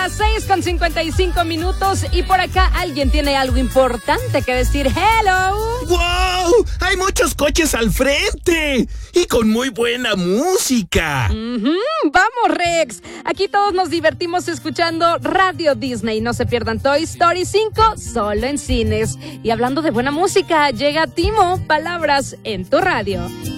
las 6:55 y por acá alguien tiene algo importante que decir. ¡Hello! ¡Wow! Hay muchos coches al frente y con muy buena música. ¡Vamos, Rex! Aquí todos nos divertimos escuchando Radio Disney. No se pierdan Toy Story 5 solo en cines. Y hablando de buena música, llega Timo, palabras en tu radio.